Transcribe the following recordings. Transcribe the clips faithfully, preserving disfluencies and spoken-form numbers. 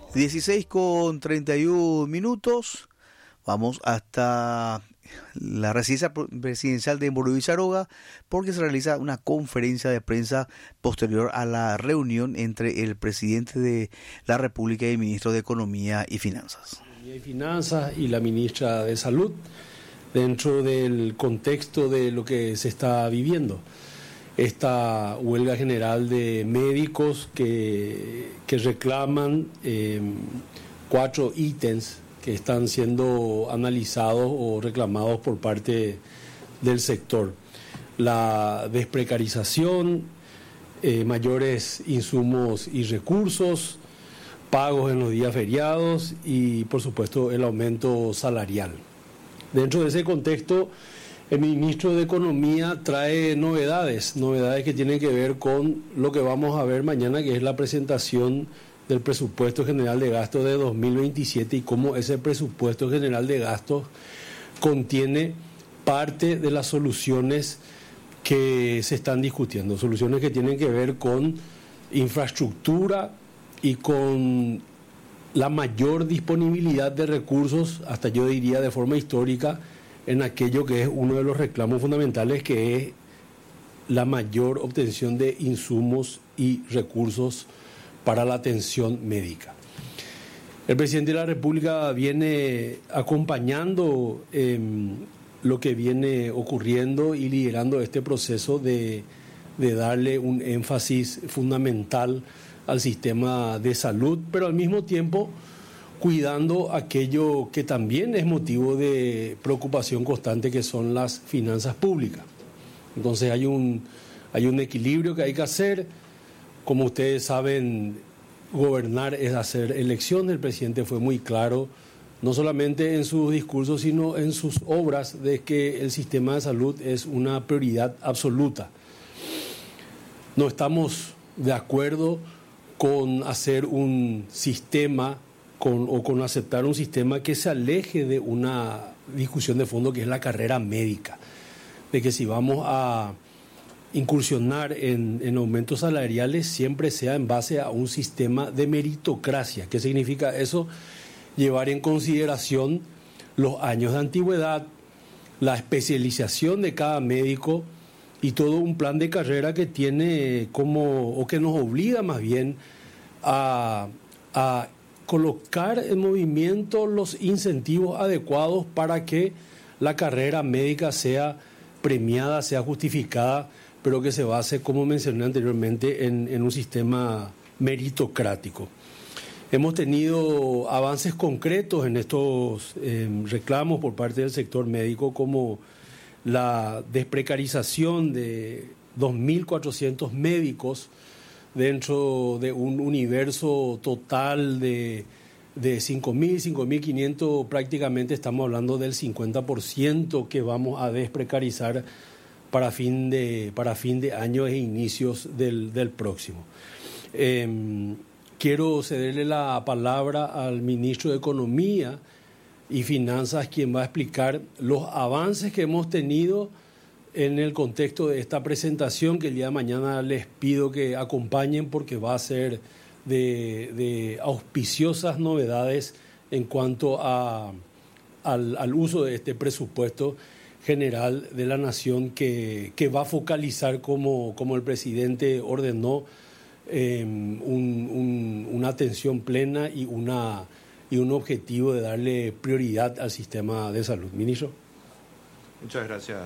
dieciséis con treinta y uno minutos. Vamos hasta la residencia presidencial de Mburubi Saroga porque se realiza una conferencia de prensa posterior a la reunión entre el presidente de la República y el ministro de Economía y Finanzas. Y Finanzas y la ministra de Salud dentro del contexto de lo que se está viviendo. Esta huelga general de médicos que, que reclaman eh, cuatro ítems que están siendo analizados o reclamados por parte del sector. La desprecarización, eh, mayores insumos y recursos, pagos en los días feriados y, por supuesto, el aumento salarial. Dentro de ese contexto, el ministro de Economía trae novedades, novedades que tienen que ver con lo que vamos a ver mañana, que es la presentación del presupuesto general de gastos de dos mil veintisiete y cómo ese presupuesto general de gastos contiene parte de las soluciones que se están discutiendo, soluciones que tienen que ver con infraestructura y con la mayor disponibilidad de recursos, hasta yo diría de forma histórica, en aquello que es uno de los reclamos fundamentales, que es la mayor obtención de insumos y recursos para la atención médica. El presidente de la República viene acompañando eh, lo que viene ocurriendo y liderando este proceso de, de darle un énfasis fundamental al sistema de salud, pero al mismo tiempo cuidando aquello que también es motivo de preocupación constante, que son las finanzas públicas. Entonces hay un, hay un equilibrio que hay que hacer. Como ustedes saben, gobernar es hacer elecciones. El presidente fue muy claro, no solamente en sus discursos, sino en sus obras, de que el sistema de salud es una prioridad absoluta. No estamos de acuerdo con hacer un sistema con, o con aceptar un sistema que se aleje de una discusión de fondo, que es la carrera médica, de que si vamos a incursionar en, en aumentos salariales siempre sea en base a un sistema de meritocracia. ¿Qué significa eso? Llevar en consideración los años de antigüedad, la especialización de cada médico y todo un plan de carrera que tiene como, o que nos obliga más bien a, a colocar en movimiento los incentivos adecuados para que la carrera médica sea premiada, sea justificada, pero que se base, como mencioné anteriormente, en, en un sistema meritocrático. Hemos tenido avances concretos en estos eh, reclamos por parte del sector médico, como la desprecarización de dos mil cuatrocientos médicos dentro de un universo total de, de cinco mil, cinco mil quinientos, prácticamente estamos hablando del cincuenta por ciento que vamos a desprecarizar para fin de, para fin de año e inicios del, del próximo. Eh, quiero cederle la palabra al ministro de Economía y Finanzas, quien va a explicar los avances que hemos tenido en el contexto de esta presentación, que el día de mañana les pido que acompañen porque va a ser de, de auspiciosas novedades en cuanto a, al, al uso de este presupuesto general de la Nación, que, que va a focalizar, como, como el presidente ordenó, eh, un, un, una atención plena y, una, y un objetivo de darle prioridad al sistema de salud. Ministro. Muchas gracias.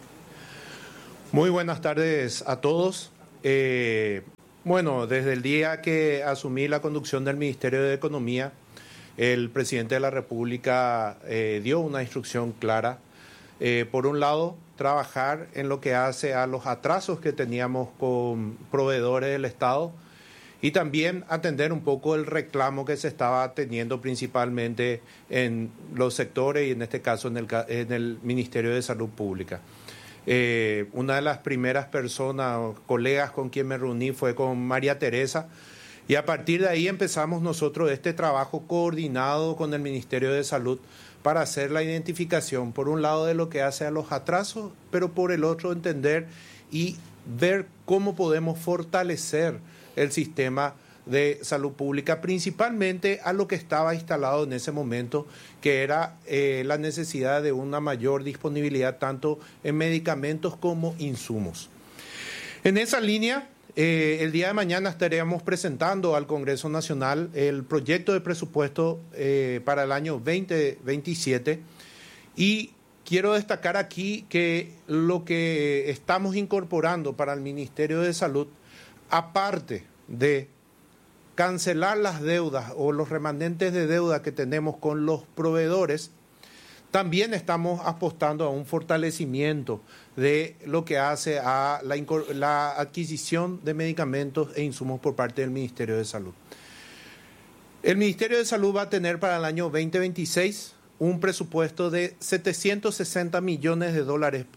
Muy buenas tardes a todos. Eh, bueno, desde el día que asumí la conducción del Ministerio de Economía, el presidente de la República eh, dio una instrucción clara. Eh, por un lado, trabajar en lo que hace a los atrasos que teníamos con proveedores del Estado y también atender un poco el reclamo que se estaba teniendo principalmente en los sectores y en este caso en el, en el Ministerio de Salud Pública. Eh, una de las primeras personas o colegas con quien me reuní fue con María Teresa, y a partir de ahí empezamos nosotros este trabajo coordinado con el Ministerio de Salud para hacer la identificación, por un lado, de lo que hace a los atrasos, pero por el otro entender y ver cómo podemos fortalecer el sistema de Salud Pública, principalmente a lo que estaba instalado en ese momento, que era eh, la necesidad de una mayor disponibilidad tanto en medicamentos como insumos. En esa línea, eh, el día de mañana estaremos presentando al Congreso Nacional el proyecto de presupuesto eh, para el año veinte veintisiete y quiero destacar aquí que lo que estamos incorporando para el Ministerio de Salud, aparte de cancelar las deudas o los remanentes de deuda que tenemos con los proveedores, también estamos apostando a un fortalecimiento de lo que hace a la, la adquisición de medicamentos e insumos por parte del Ministerio de Salud. El Ministerio de Salud va a tener para el año veinte veintiséis un presupuesto de setecientos sesenta millones de dólares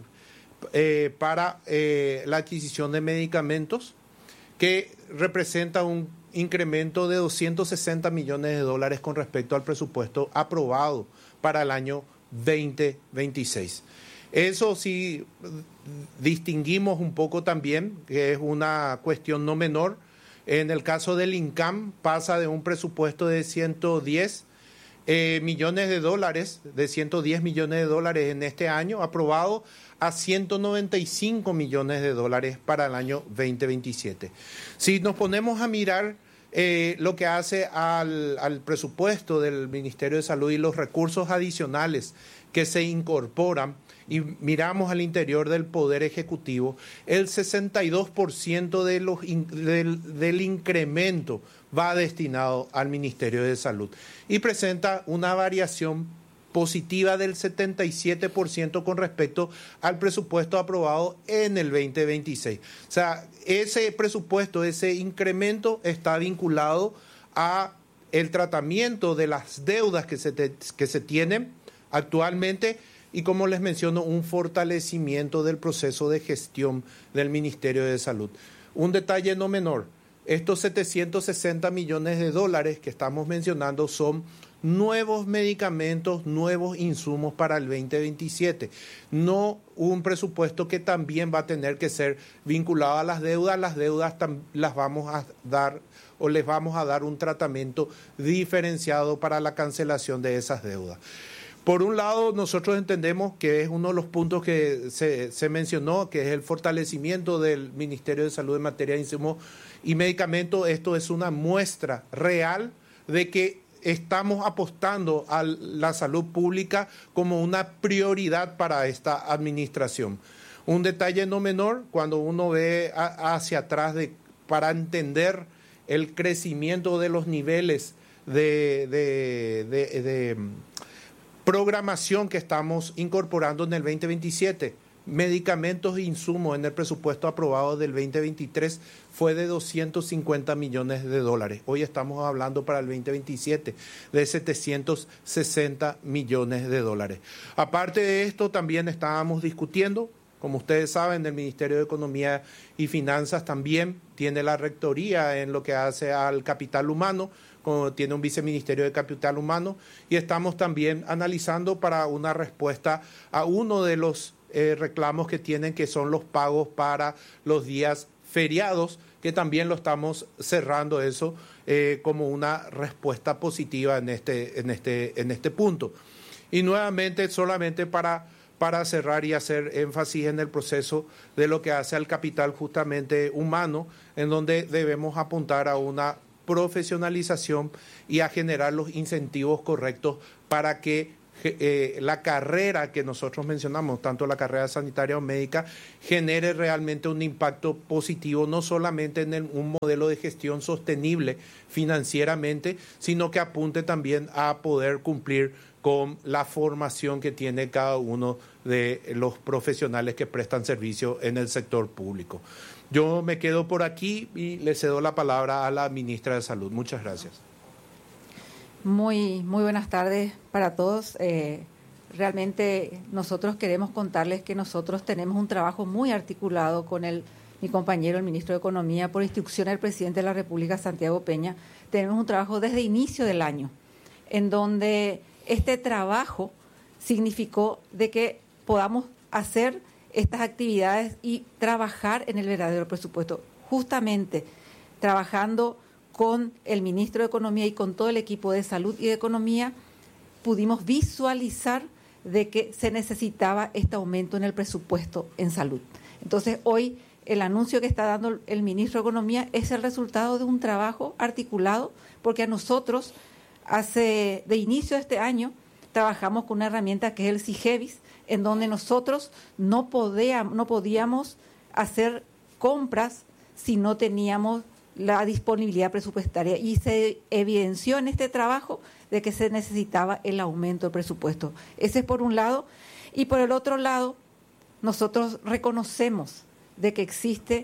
eh, para eh, la adquisición de medicamentos, que representa un incremento de doscientos sesenta millones de dólares con respecto al presupuesto aprobado para el año veinte veintiséis. Eso sí distinguimos un poco también, que es una cuestión no menor. En el caso del INCAM pasa de un presupuesto de ciento diez Eh, millones de dólares, de ciento diez millones de dólares en este año, aprobado a ciento noventa y cinco millones de dólares para el año veinte veintisiete. Si nos ponemos a mirar eh, lo que hace al, al presupuesto del Ministerio de Salud y los recursos adicionales que se incorporan, y miramos al interior del Poder Ejecutivo, el sesenta y dos por ciento de los in, del, del incremento va destinado al Ministerio de Salud y presenta una variación positiva del setenta y siete por ciento con respecto al presupuesto aprobado en el veinte veintiséis. O sea, ese presupuesto, ese incremento está vinculado a el tratamiento de las deudas que se, te, que se tienen actualmente y, como les menciono, un fortalecimiento del proceso de gestión del Ministerio de Salud. Un detalle no menor, estos setecientos sesenta millones de dólares que estamos mencionando son nuevos medicamentos, nuevos insumos para el veinte veintisiete, no un presupuesto que también va a tener que ser vinculado a las deudas. Las deudas las vamos a dar o les vamos a dar un tratamiento diferenciado para la cancelación de esas deudas. Por un lado, nosotros entendemos que es uno de los puntos que se, se mencionó, que es el fortalecimiento del Ministerio de Salud en materia de insumos y medicamentos. Esto es una muestra real de que estamos apostando a la salud pública como una prioridad para esta administración. Un detalle no menor, cuando uno ve a, hacia atrás de, para entender el crecimiento de los niveles de... de, de, de programación que estamos incorporando en el veinte veintisiete, medicamentos e insumos en el presupuesto aprobado del veinte veintitrés fue de doscientos cincuenta millones de dólares. Hoy estamos hablando para el veinte veintisiete de setecientos sesenta millones de dólares. Aparte de esto, también estábamos discutiendo, como ustedes saben, el Ministerio de Economía y Finanzas también tiene la rectoría en lo que hace al capital humano, como tiene un viceministerio de capital humano, y estamos también analizando para una respuesta a uno de los eh, reclamos que tienen, que son los pagos para los días feriados, que también lo estamos cerrando eso eh, como una respuesta positiva en este, en este, en este punto. Y nuevamente, solamente para, para cerrar y hacer énfasis en el proceso de lo que hace al capital justamente humano, en donde debemos apuntar a una profesionalización y a generar los incentivos correctos para que eh, la carrera que nosotros mencionamos, tanto la carrera sanitaria o médica, genere realmente un impacto positivo, no solamente en el, un modelo de gestión sostenible financieramente, sino que apunte también a poder cumplir con la formación que tiene cada uno de los profesionales que prestan servicio en el sector público. Yo me quedo por aquí y le cedo la palabra a la ministra de Salud. Muchas gracias. Muy, muy buenas tardes para todos. Eh, realmente nosotros queremos contarles que nosotros tenemos un trabajo muy articulado con el, mi compañero, el ministro de Economía, por instrucción del presidente de la República, Santiago Peña. Tenemos un trabajo desde inicio del año, en donde este trabajo significó de que podamos hacer estas actividades y trabajar en el verdadero presupuesto, justamente trabajando con el ministro de Economía y con todo el equipo de Salud y de Economía, pudimos visualizar de que se necesitaba este aumento en el presupuesto en salud. Entonces, hoy el anuncio que está dando el ministro de Economía es el resultado de un trabajo articulado, porque a nosotros, hace de inicio de este año, trabajamos con una herramienta que es el SIGEVIS, en donde nosotros no, podía, no podíamos hacer compras si no teníamos la disponibilidad presupuestaria, y se evidenció en este trabajo de que se necesitaba el aumento del presupuesto. Ese es por un lado. Y por el otro lado, nosotros reconocemos de que existe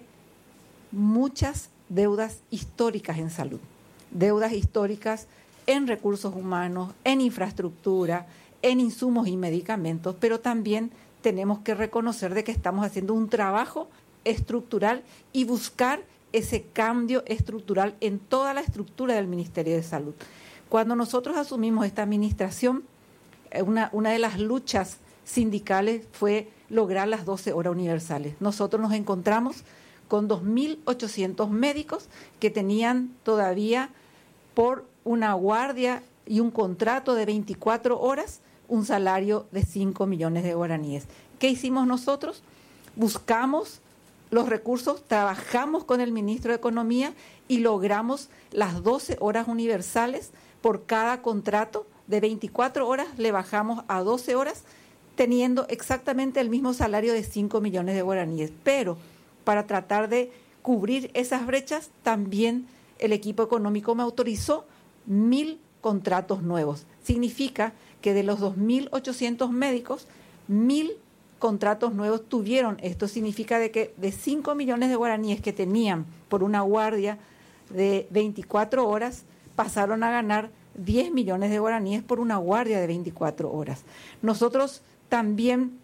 muchas deudas históricas en salud, deudas históricas en recursos humanos, en infraestructura, en insumos y medicamentos, pero también tenemos que reconocer de que estamos haciendo un trabajo estructural y buscar ese cambio estructural en toda la estructura del Ministerio de Salud. Cuando nosotros asumimos esta administración, una, una de las luchas sindicales fue lograr las doce horas universales. Nosotros nos encontramos con dos mil ochocientos médicos que tenían todavía por una guardia y un contrato de veinticuatro horas un salario de cinco millones de guaraníes. ¿Qué hicimos nosotros? Buscamos los recursos, trabajamos con el ministro de Economía y logramos las doce horas universales por cada contrato. De veinticuatro horas le bajamos a doce horas, teniendo exactamente el mismo salario de cinco millones de guaraníes. Pero para tratar de cubrir esas brechas, también el equipo económico me autorizó mil contratos nuevos. Significa que de los dos mil ochocientos médicos, mil contratos nuevos tuvieron. Esto significa de que de cinco millones de guaraníes que tenían por una guardia de veinticuatro horas, pasaron a ganar diez millones de guaraníes por una guardia de veinticuatro horas. Nosotros también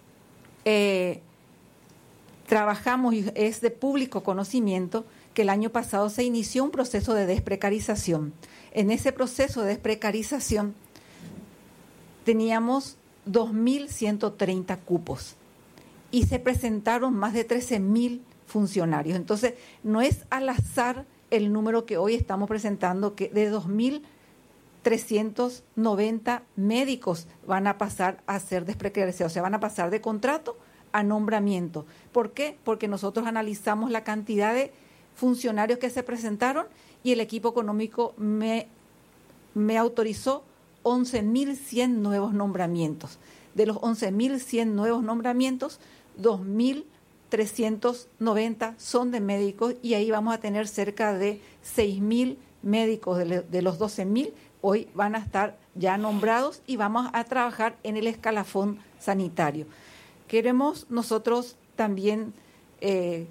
eh, trabajamos, y es de público conocimiento, que el año pasado se inició un proceso de desprecarización. En ese proceso de desprecarización teníamos dos mil ciento treinta cupos y se presentaron más de trece mil funcionarios. Entonces, no es al azar el número que hoy estamos presentando, que de dos mil trescientos noventa médicos van a pasar a ser desprecarizados, o sea, van a pasar de contrato a nombramiento. ¿Por qué? Porque nosotros analizamos la cantidad de funcionarios que se presentaron y el equipo económico me, me autorizó once mil cien nuevos nombramientos. De los once mil cien nuevos nombramientos, dos mil trescientos noventa son de médicos, y ahí vamos a tener cerca de seis mil médicos de, de los doce mil. Hoy van a estar ya nombrados y vamos a trabajar en el escalafón sanitario. Queremos nosotros también eh,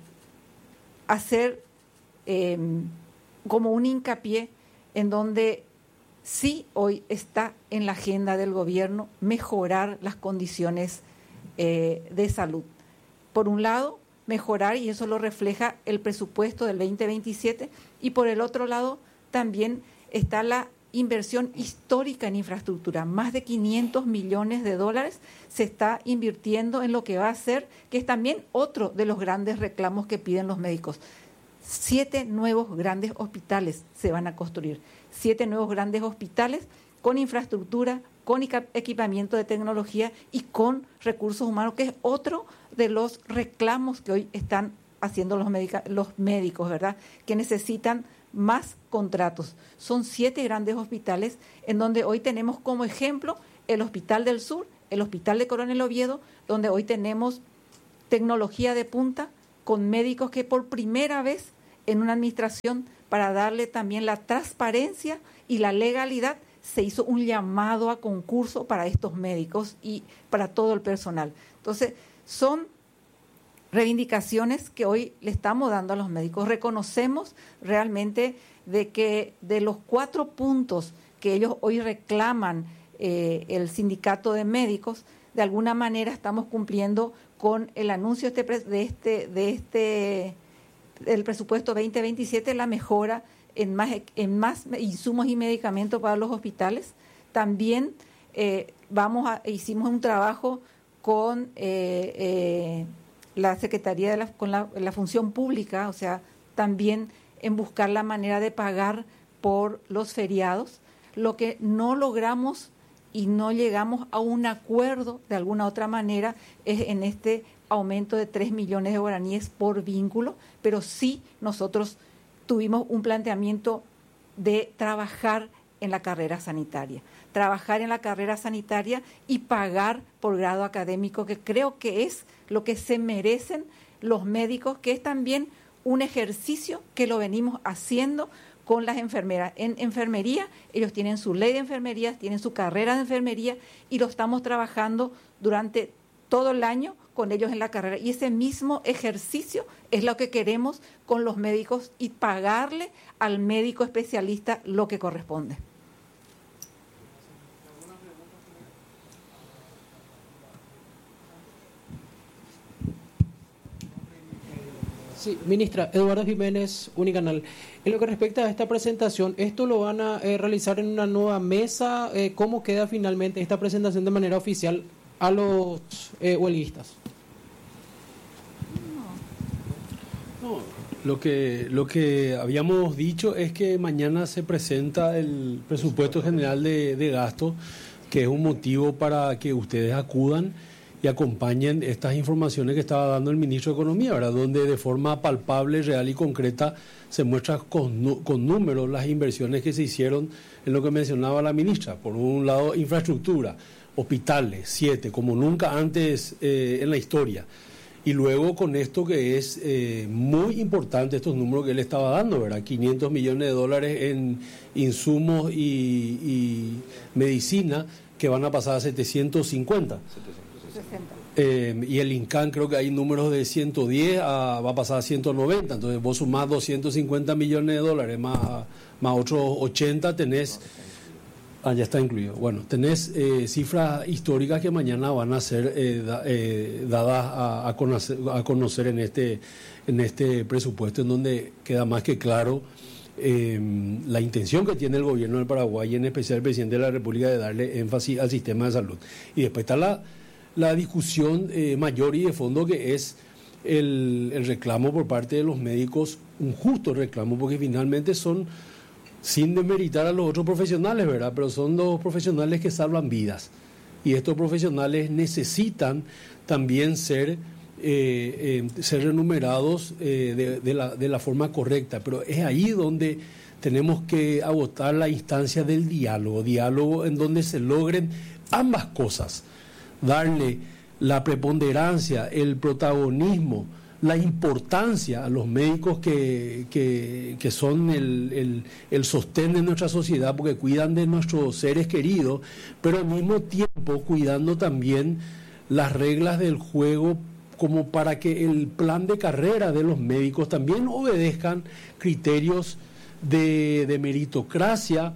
hacer eh, como un hincapié en donde sí hoy está en la agenda del gobierno mejorar las condiciones eh, de salud. Por un lado, mejorar, y eso lo refleja el presupuesto del veinte veintisiete, y por el otro lado también está la inversión histórica en infraestructura. Más de quinientos millones de dólares se está invirtiendo en lo que va a ser, que es también otro de los grandes reclamos que piden los médicos. Siete nuevos grandes hospitales se van a construir. Siete nuevos grandes hospitales con infraestructura, con equipamiento de tecnología y con recursos humanos, que es otro de los reclamos que hoy están haciendo los, medica- los médicos, ¿verdad? Que necesitan más contratos. Son siete grandes hospitales en donde hoy tenemos como ejemplo el Hospital del Sur, el Hospital de Coronel Oviedo, donde hoy tenemos tecnología de punta con médicos que por primera vez en una administración, para darle también la transparencia y la legalidad, se hizo un llamado a concurso para estos médicos y para todo el personal. Entonces, son reivindicaciones que hoy le estamos dando a los médicos. Reconocemos realmente de que de los cuatro puntos que ellos hoy reclaman eh, el sindicato de médicos, de alguna manera estamos cumpliendo con el anuncio este, de este de este del presupuesto veinte veintisiete, la mejora en más en más insumos y medicamentos para los hospitales. También eh, vamos a, hicimos un trabajo con eh, eh, la Secretaría de la, con la, la Función Pública, o sea, también en buscar la manera de pagar por los feriados. Lo que no logramos y no llegamos a un acuerdo de alguna otra manera es en este aumento de tres millones de guaraníes por vínculo, pero sí nosotros tuvimos un planteamiento de trabajar en la carrera sanitaria, trabajar en la carrera sanitaria y pagar por grado académico, que creo que es lo que se merecen los médicos, que es también un ejercicio que lo venimos haciendo con las enfermeras. En enfermería, ellos tienen su ley de enfermería, tienen su carrera de enfermería y lo estamos trabajando durante todo el año con ellos en la carrera. Y ese mismo ejercicio es lo que queremos con los médicos y pagarle al médico especialista lo que corresponde. Sí, ministra, Eduardo Jiménez, Unicanal. En lo que respecta a esta presentación, ¿esto lo van a eh, realizar en una nueva mesa? Eh, ¿Cómo queda finalmente esta presentación de manera oficial a los eh, huelguistas? No, lo que, lo que habíamos dicho es que mañana se presenta el presupuesto general de, de gasto, que es un motivo para que ustedes acudan y acompañen estas informaciones que estaba dando el ministro de Economía, ¿verdad? Donde de forma palpable, real y concreta se muestra con, con números las inversiones que se hicieron en lo que mencionaba la ministra. Por un lado, infraestructura, hospitales, siete, como nunca antes eh, en la historia. Y luego con esto que es eh, muy importante, estos números que él estaba dando, ¿verdad? quinientos millones de dólares en insumos y, y medicina que van a pasar a setecientos cincuenta. Eh, y el INCAN creo que hay números de ciento diez a, va a pasar a ciento noventa, entonces vos sumás doscientos cincuenta millones de dólares más, más otros ochenta, tenés, ah, ya está incluido, bueno, tenés eh, cifras históricas que mañana van a ser eh, da, eh, dadas a, a, conocer, a conocer en este, en este presupuesto, en donde queda más que claro eh, la intención que tiene el gobierno del Paraguay, y en especial el presidente de la República, de darle énfasis al sistema de salud. Y después está la la discusión eh, mayor y de fondo, que es el, el reclamo por parte de los médicos, un justo reclamo, porque finalmente son, sin demeritar a los otros profesionales, ¿verdad? Pero son los profesionales que salvan vidas, y estos profesionales necesitan también ser, eh, eh, ser remunerados eh, de, de, la, de la forma correcta, pero es ahí donde tenemos que agotar la instancia del diálogo, diálogo en donde se logren ambas cosas, darle la preponderancia, el protagonismo, la importancia a los médicos que, que, que son el, el, el sostén de nuestra sociedad, porque cuidan de nuestros seres queridos, pero al mismo tiempo cuidando también las reglas del juego, como para que el plan de carrera de los médicos también obedezcan criterios de, de meritocracia,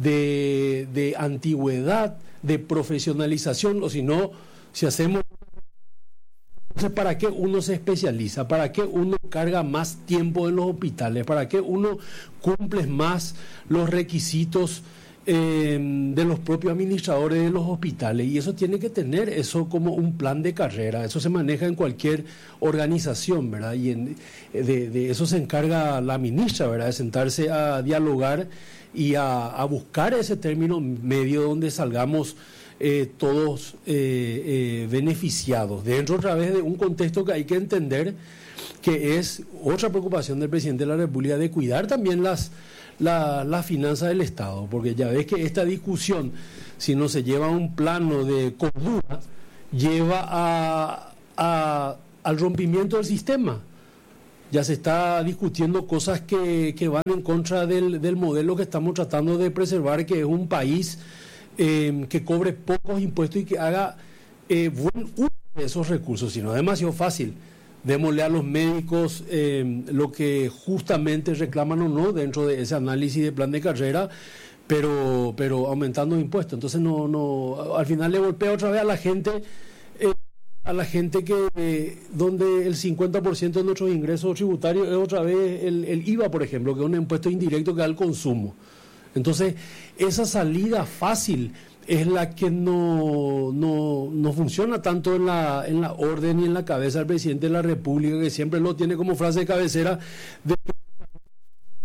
de, de antigüedad, de profesionalización, o si no, si hacemos... Entonces, ¿para qué uno se especializa? ¿Para qué uno carga más tiempo en los hospitales? ¿Para qué uno cumple más los requisitos eh, de los propios administradores de los hospitales? Y eso tiene que tener eso como un plan de carrera. Eso se maneja en cualquier organización, ¿verdad? Y en, de, de eso se encarga la ministra, ¿verdad? De sentarse a dialogar y a, a buscar ese término medio donde salgamos eh, todos eh, eh, beneficiados, dentro otra vez de un contexto que hay que entender, que es otra preocupación del presidente de la República, de cuidar también las, la, las finanzas del Estado, porque ya ves que esta discusión, si no se lleva a un plano de cordura, lleva a, a, al rompimiento del sistema. Ya se está discutiendo cosas que, que van en contra del, del modelo que estamos tratando de preservar, que es un país eh, que cobre pocos impuestos y que haga eh, buen uso de esos recursos. Si no es demasiado fácil, démosle a los médicos eh, lo que justamente reclaman o no dentro de ese análisis de plan de carrera, pero, pero aumentando impuestos. Entonces no, no, al final le golpea otra vez a la gente. Eh, a la gente que eh, donde el cincuenta por ciento de nuestros ingresos tributarios es otra vez el, el I V A, por ejemplo, que es un impuesto indirecto que da al consumo. Entonces, esa salida fácil es la que no, no, no funciona tanto en la, en la orden y en la cabeza del presidente de la República, que siempre lo tiene como frase de cabecera de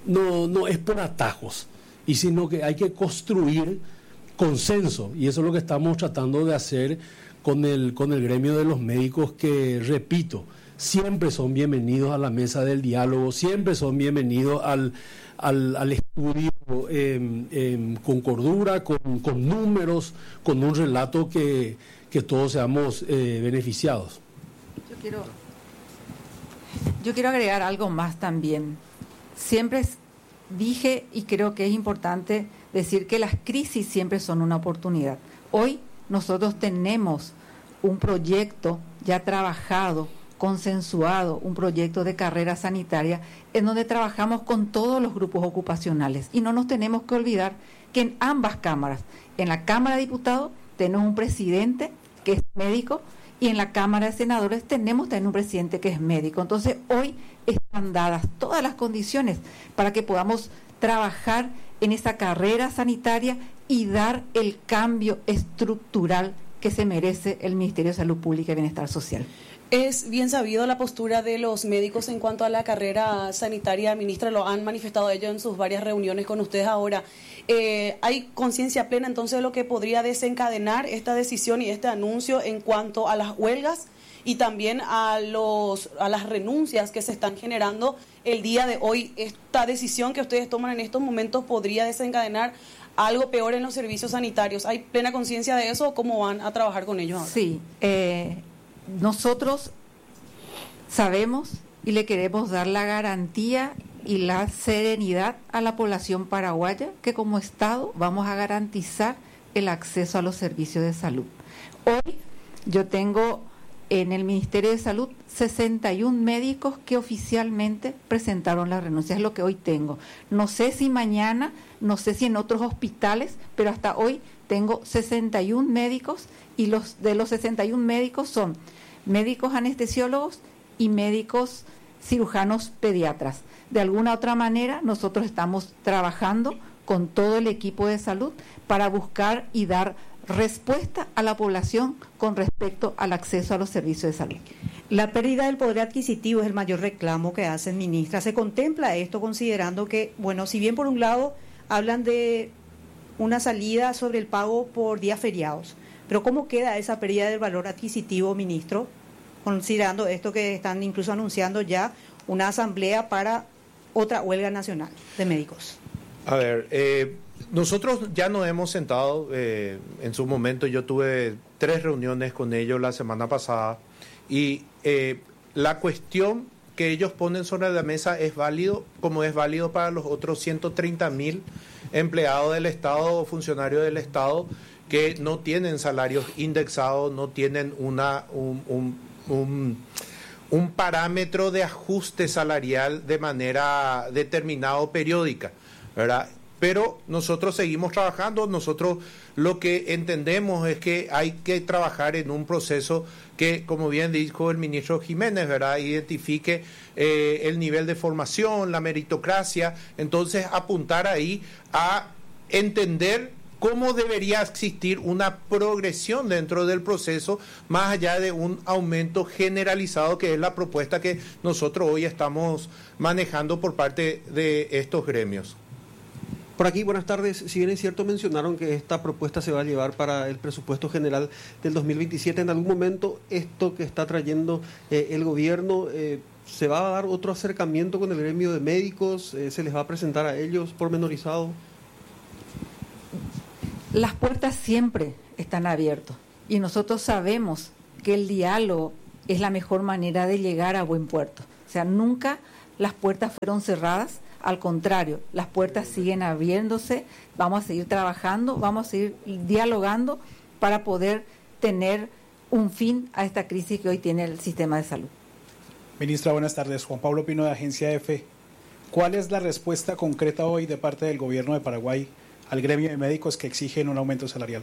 no, no es por atajos, y sino que hay que construir consenso, y eso es lo que estamos tratando de hacer con el, con el gremio de los médicos, que, repito, siempre son bienvenidos a la mesa del diálogo, siempre son bienvenidos al, al, al estudio eh, eh, con cordura, con, con números, con un relato que, que todos seamos eh, beneficiados. Yo quiero, yo quiero agregar algo más también. Siempre dije, y creo que es importante decir, que las crisis siempre son una oportunidad. Hoy nosotros tenemos un proyecto ya trabajado, consensuado, un proyecto de carrera sanitaria en donde trabajamos con todos los grupos ocupacionales, y no nos tenemos que olvidar que en ambas cámaras, en la Cámara de Diputados tenemos un presidente que es médico, y en la Cámara de Senadores tenemos también un presidente que es médico. Entonces hoy están dadas todas las condiciones para que podamos trabajar en esa carrera sanitaria y dar el cambio estructural que se merece el Ministerio de Salud Pública y Bienestar Social. Es bien sabido la postura de los médicos en cuanto a la carrera sanitaria, ministra, lo han manifestado ellos en sus varias reuniones con ustedes ahora. Eh, ¿Hay conciencia plena entonces de lo que podría desencadenar esta decisión y este anuncio en cuanto a las huelgas y también a, los, a las renuncias que se están generando el día de hoy? ¿Esta decisión que ustedes toman en estos momentos podría desencadenar algo peor en los servicios sanitarios? ¿Hay plena conciencia de eso o cómo van a trabajar con ellos ahora? Sí, eh, nosotros sabemos y le queremos dar la garantía y la serenidad a la población paraguaya que como Estado vamos a garantizar el acceso a los servicios de salud. Hoy yo tengo en el Ministerio de Salud sesenta y un médicos que oficialmente presentaron la renuncia, es lo que hoy tengo. No sé si mañana, no sé si en otros hospitales, pero hasta hoy tengo sesenta y un médicos, y los de los sesenta y un médicos son médicos anestesiólogos y médicos cirujanos pediatras. De alguna otra manera, nosotros estamos trabajando con todo el equipo de salud para buscar y dar respuesta a la población con respecto al acceso a los servicios de salud. La pérdida del poder adquisitivo es el mayor reclamo que hacen, ministra. ¿Se contempla esto considerando que, bueno, si bien por un lado hablan de una salida sobre el pago por días feriados, pero cómo queda esa pérdida del valor adquisitivo, ministro, considerando esto que están incluso anunciando ya una asamblea para otra huelga nacional de médicos? A ver, eh, nosotros ya nos hemos sentado, eh, en su momento yo tuve tres reuniones con ellos la semana pasada, y eh, la cuestión que ellos ponen sobre la mesa es válido, como es válido para los otros ciento treinta mil empleados del Estado o funcionarios del Estado que no tienen salarios indexados, no tienen una un, un, un, un parámetro de ajuste salarial de manera determinada o periódica, ¿verdad? Pero nosotros seguimos trabajando. Nosotros lo que entendemos es que hay que trabajar en un proceso que, como bien dijo el ministro Jiménez, ¿verdad?, identifique eh, el nivel de formación, la meritocracia. Entonces, apuntar ahí a entender cómo debería existir una progresión dentro del proceso, más allá de un aumento generalizado, que es la propuesta que nosotros hoy estamos manejando por parte de estos gremios. Por aquí, buenas tardes. Si bien es cierto, mencionaron que esta propuesta se va a llevar para el presupuesto general del dos mil veintisiete, ¿en algún momento esto que está trayendo eh, el gobierno, eh, se va a dar otro acercamiento con el gremio de médicos? Eh, ¿Se les va a presentar a ellos pormenorizado? Las puertas siempre están abiertas y nosotros sabemos que el diálogo es la mejor manera de llegar a buen puerto. O sea, nunca las puertas fueron cerradas. Al contrario, las puertas siguen abriéndose, vamos a seguir trabajando, vamos a seguir dialogando para poder tener un fin a esta crisis que hoy tiene el sistema de salud. Ministra, buenas tardes. Juan Pablo Pino, de Agencia EFE. ¿Cuál es la respuesta concreta hoy de parte del gobierno de Paraguay al gremio de médicos que exigen un aumento salarial?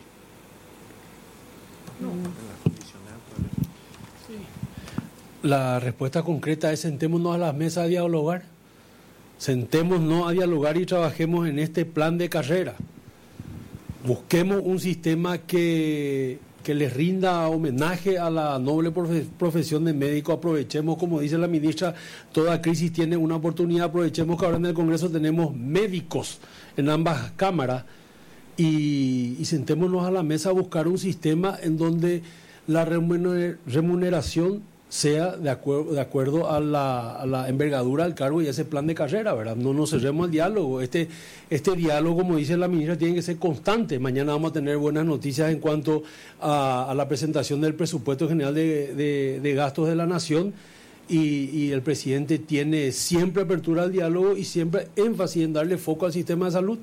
La respuesta concreta es: sentémonos a las mesas a dialogar. Sentémonos a dialogar y trabajemos en este plan de carrera. Busquemos un sistema que, que les rinda homenaje a la noble profe- profesión de médico. Aprovechemos, como dice la ministra, toda crisis tiene una oportunidad. Aprovechemos que ahora en el Congreso tenemos médicos en ambas cámaras y, y sentémonos a la mesa a buscar un sistema en donde la remuner- remuneración sea de acuerdo, de acuerdo a, la, a la envergadura del cargo y a ese plan de carrera, ¿verdad? No nos cerremos al diálogo. Este, este diálogo, como dice la ministra, tiene que ser constante. Mañana vamos a tener buenas noticias en cuanto a, a la presentación del presupuesto general de, de, de gastos de la Nación y, y el presidente tiene siempre apertura al diálogo y siempre énfasis en darle foco al sistema de salud.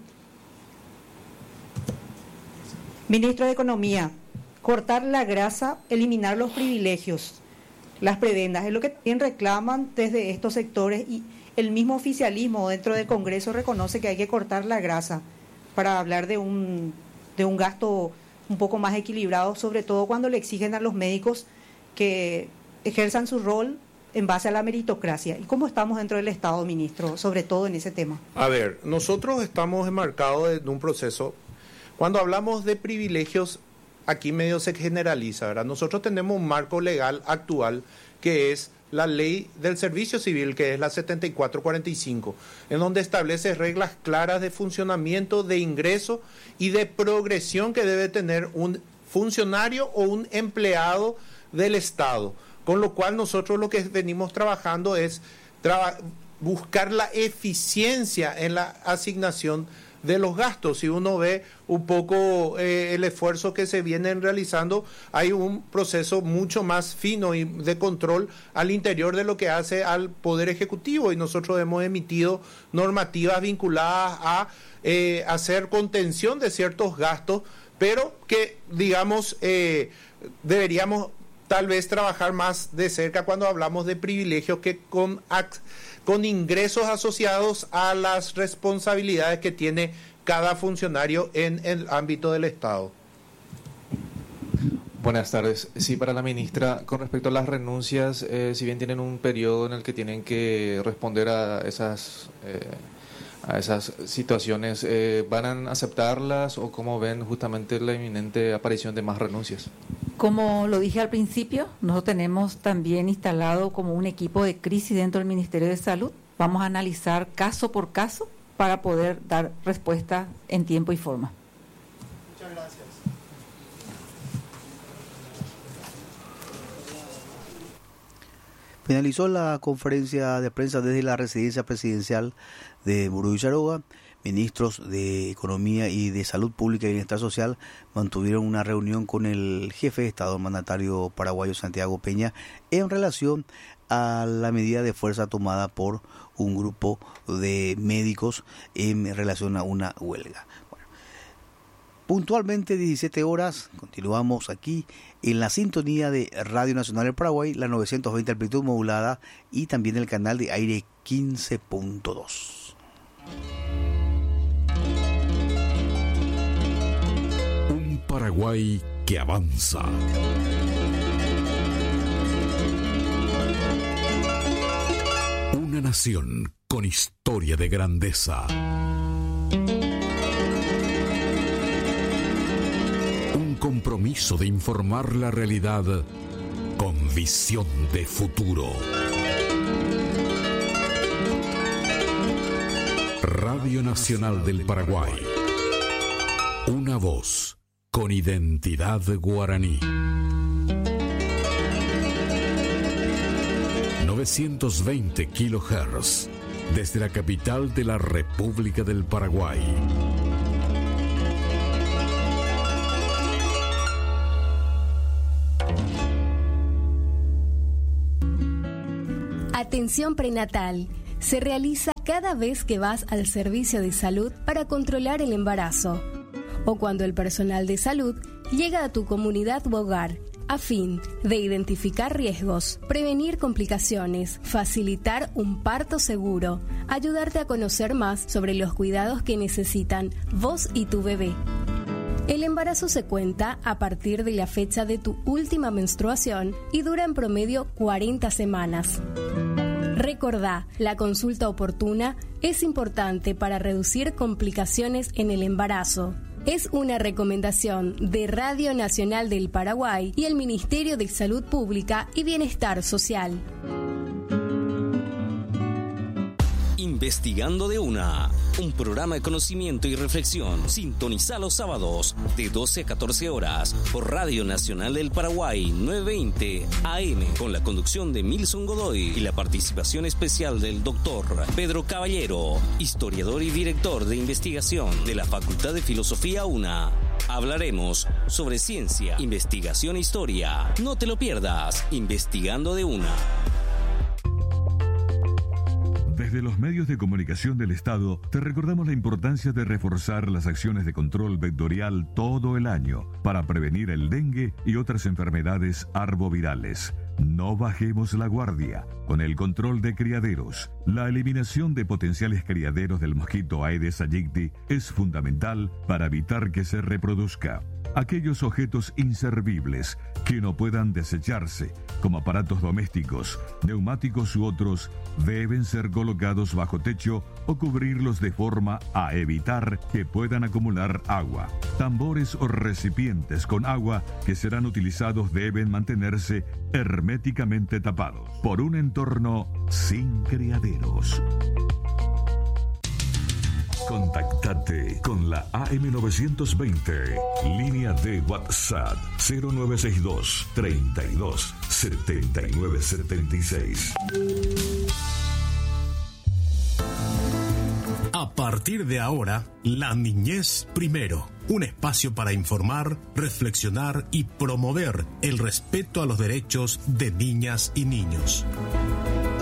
Ministro de Economía, cortar la grasa, eliminar los privilegios, las prebendas, es lo que también reclaman desde estos sectores y el mismo oficialismo dentro del Congreso reconoce que hay que cortar la grasa para hablar de un, de un gasto un poco más equilibrado, sobre todo cuando le exigen a los médicos que ejerzan su rol en base a la meritocracia. ¿Y cómo estamos dentro del Estado, ministro, sobre todo en ese tema? A ver, nosotros estamos enmarcados en un proceso. Cuando hablamos de privilegios, aquí medio se generaliza, ¿verdad? Nosotros tenemos un marco legal actual que es la ley del servicio civil, que es la setenta y cuatro cuarenta y cinco, en donde establece reglas claras de funcionamiento, de ingreso y de progresión que debe tener un funcionario o un empleado del Estado. Con lo cual nosotros lo que venimos trabajando es traba- buscar la eficiencia en la asignación de los gastos. Si uno ve un poco eh, el esfuerzo que se vienen realizando, hay un proceso mucho más fino y de control al interior de lo que hace al Poder Ejecutivo, y nosotros hemos emitido normativas vinculadas a eh, hacer contención de ciertos gastos, pero que, digamos, eh, deberíamos tal vez trabajar más de cerca cuando hablamos de privilegios que con ac- con ingresos asociados a las responsabilidades que tiene cada funcionario en el ámbito del Estado. Buenas tardes. Sí, para la ministra, con respecto a las renuncias, eh, si bien tienen un periodo en el que tienen que responder a esas eh, a esas situaciones, eh, ¿van a aceptarlas o cómo ven justamente la inminente aparición de más renuncias? Como lo dije al principio, nosotros tenemos también instalado como un equipo de crisis dentro del Ministerio de Salud. Vamos a analizar caso por caso para poder dar respuesta en tiempo y forma. Muchas gracias. Finalizó la conferencia de prensa desde la residencia presidencial de Mburugu Villaroga. Ministros de Economía y de Salud Pública y Bienestar Social mantuvieron una reunión con el jefe de Estado, mandatario paraguayo Santiago Peña, en relación a la medida de fuerza tomada por un grupo de médicos en relación a una huelga. Bueno, puntualmente diecisiete horas, continuamos aquí en la sintonía de Radio Nacional del Paraguay, la novecientos veinte amplitud modulada y también el canal de aire quince punto dos. Un Paraguay que avanza. Una nación con historia de grandeza. Un compromiso de informar la realidad con visión de futuro. Radio Nacional del Paraguay. Una voz con identidad guaraní. novecientos veinte kilohertz desde la capital de la República del Paraguay. Atención prenatal. Se realiza cada vez que vas al servicio de salud para controlar el embarazo o cuando el personal de salud llega a tu comunidad u hogar a fin de identificar riesgos, prevenir complicaciones, facilitar un parto seguro, ayudarte a conocer más sobre los cuidados que necesitan vos y tu bebé. El embarazo se cuenta a partir de la fecha de tu última menstruación y dura en promedio cuarenta semanas. Recordá, la consulta oportuna es importante para reducir complicaciones en el embarazo. es una recomendación de Radio Nacional del Paraguay y el Ministerio de Salud Pública y Bienestar Social. Investigando de una, un programa de conocimiento y reflexión. Sintoniza los sábados de doce a catorce horas por Radio Nacional del Paraguay novecientos veinte A M con la conducción de Milson Godoy y la participación especial del doctor Pedro Caballero, historiador y director de investigación de la Facultad de Filosofía UNA. Hablaremos sobre ciencia, investigación e historia. No te lo pierdas. Investigando de una. Desde los medios de comunicación del Estado, te recordamos la importancia de reforzar las acciones de control vectorial todo el año para prevenir el dengue y otras enfermedades arbovirales. No bajemos la guardia. Con el control de criaderos, la eliminación de potenciales criaderos del mosquito Aedes aegypti es fundamental para evitar que se reproduzca. Aquellos objetos inservibles que no puedan desecharse, como aparatos domésticos, neumáticos u otros, deben ser colocados bajo techo o cubrirlos de forma a evitar que puedan acumular agua. Tambores o recipientes con agua que serán utilizados deben mantenerse herméticamente tapados por un entorno sin criaderos. Contactate con la A M novecientos veinte, línea de WhatsApp cero nueve seis dos, treinta y dos, setenta y nueve setenta y seis. A partir de ahora, La Niñez Primero, un espacio para informar, reflexionar y promover el respeto a los derechos de niñas y niños.